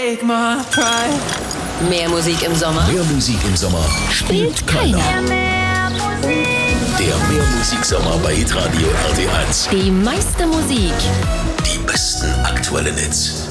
Take my pride. Mehr Musik im Sommer. Mehr Musik im Sommer spielt keiner. Der Mehrmusiksommer bei Hitradio RT1. Die meiste Musik. Die besten aktuellen Hits.